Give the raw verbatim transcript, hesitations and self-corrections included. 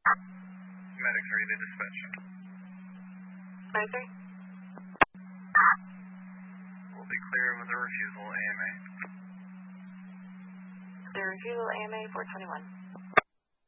Medics ready to dispatch. nine three. We'll be clear with a refusal, A M A. The refusal A M A four twenty-one.